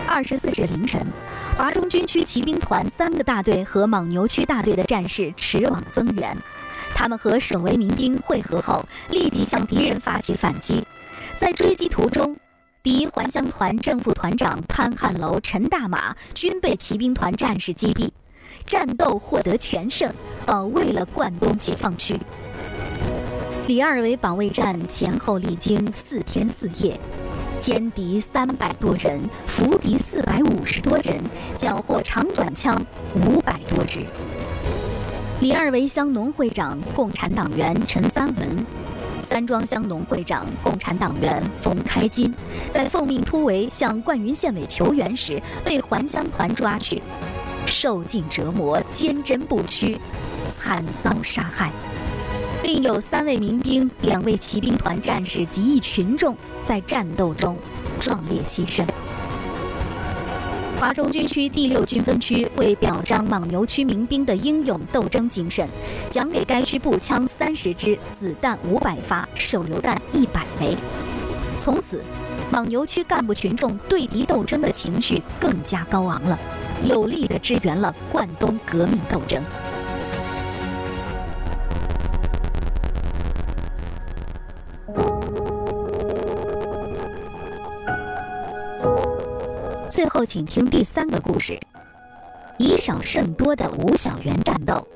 24日凌晨，华中军区骑兵团3个大队和蒙牛区大队的战士驰往增援。他们和守卫民兵会合后，立即向敌人发起反击。在追击途中，敌还乡团正副团长潘汉楼、陈大马均被骑兵团战士击毙，战斗获得全胜，保卫了贯东解放区。李二围保卫战前后历经4天4夜，歼敌300多人，俘敌450多人，缴获长短枪500多支。李二围乡农会长共产党员陈三文，三庄乡农会长共产党员冯开金，在奉命突围向灌云县委求援时，被还乡团抓去，受尽折磨，坚贞不屈，惨遭杀害。另有3位民兵、2位骑兵团战士及一群众在战斗中壮烈牺牲。华中军区第6军分区为表彰蒙牛区民兵的英勇斗争精神，奖给该区步枪30支、子弹500发、手榴弹100枚。从此，蒙牛区干部群众对敌斗争的情绪更加高昂了，有力地支援了贯东革命斗争。最后请听第3个故事，以少胜多的吴小原战斗。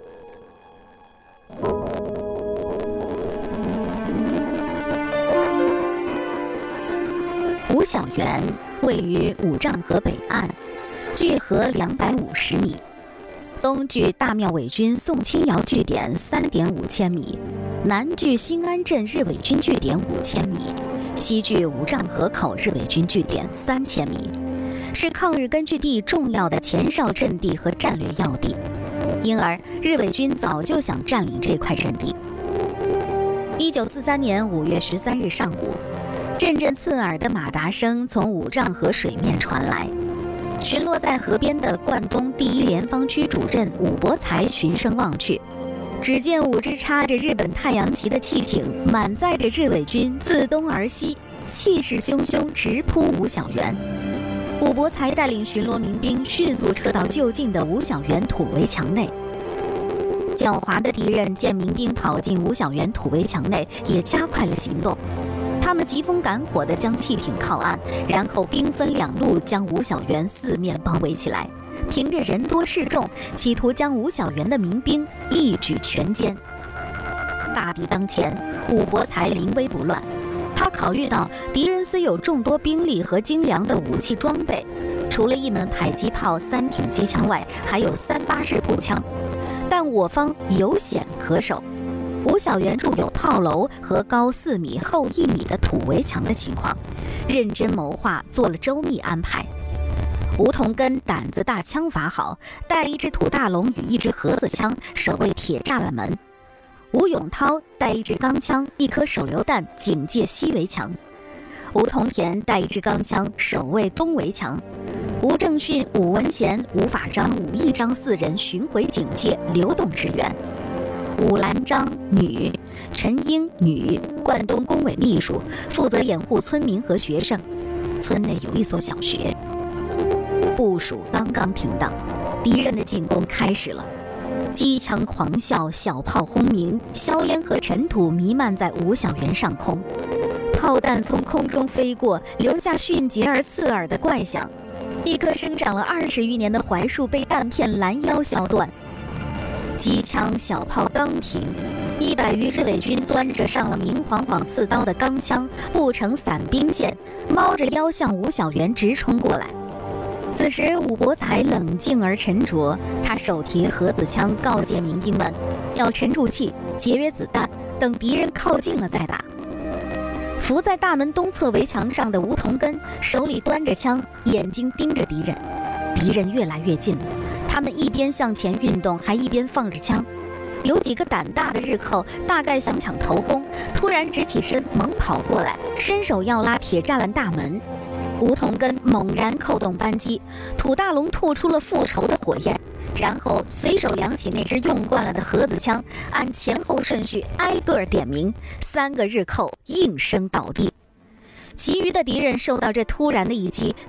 吴小原位于五丈河北岸，距河250米，东距大庙伪军宋清瑶据点3.5千米，南距新安镇日伪军据点5000米，西距五丈河口日伪军据点3000米，是抗日根据地重要的前哨阵地和战略要地，因而日伪军早就想占领这块阵地。1943年5月13日上午，阵阵刺耳的马达声从五丈河水面传来，巡逻在河边的贯东第1联防区主任武伯才循声望去，只见5只插着日本太阳旗的汽艇满载着日伪军自东而西，气势汹汹直扑吴小原。武伯才带领巡逻民兵迅速撤到就近的吴小原土围墙内。狡猾的敌人见民兵跑进吴小原土围墙内，也加快了行动。他们急风赶火地将汽艇靠岸，然后兵分2路将吴小原4面包围起来，凭着人多势众，企图将吴小原的民兵一举全歼。大敌当前，武伯才临危不乱。他考虑到敌人虽有众多兵力和精良的武器装备，除了1门迫击炮、3挺机枪外，还有3巴式步枪，但我方有险可守。吴小原筑有炮楼和高4米、厚1米的土围墙的情况，认真谋划，做了周密安排。吴同根胆子大，枪法好，带1支土大龙与1支盒子枪守卫铁栅栏门。吴永涛带1支钢枪、1颗手榴弹警戒西围墙，吴同田带1支钢枪守卫东围墙，吴正训、武文贤、吴法章、武义章4人巡回警戒，流动支援。武兰章女，陈英女，贯东工委秘书，负责掩护村民和学生。村内有1所小学。部署刚刚停当，敌人的进攻开始了。机枪狂啸，小炮轰鸣，硝烟和尘土弥漫在吴小原上空，炮弹从空中飞过，留下迅捷而刺耳的怪响。1棵生长了20余年的槐树被弹片拦腰削断。机枪小炮刚停，100余日伪军端着上了明晃晃刺刀的钢枪，布成伞兵线，猫着腰向吴小原直冲过来。此时武伯才冷静而沉着，他手提盒子枪，告诫民兵们要沉住气，节约子弹，等敌人靠近了再打。伏在大门东侧围墙上的吴同根手里端着枪，眼睛盯着敌人。敌人越来越近，他们一边向前运动，还一边放着枪。有几个胆大的日寇大概想抢头功，突然直起身猛跑过来，伸手要拉铁栅栏大门。吴同根猛然扣动扳机，土大龙吐出了复仇的火焰，然后随手扬起那支用惯了的盒子枪，按前后顺序挨个点名，3个日寇应声倒地。其余的敌人受到这突然的一击，